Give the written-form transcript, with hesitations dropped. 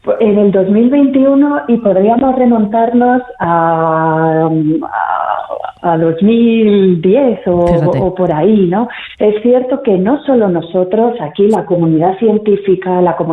en el 2021 y podríamos remontarnos a 2010 o por ahí, ¿no? Es cierto que no solo nosotros, aquí la comunidad científica, la comunidad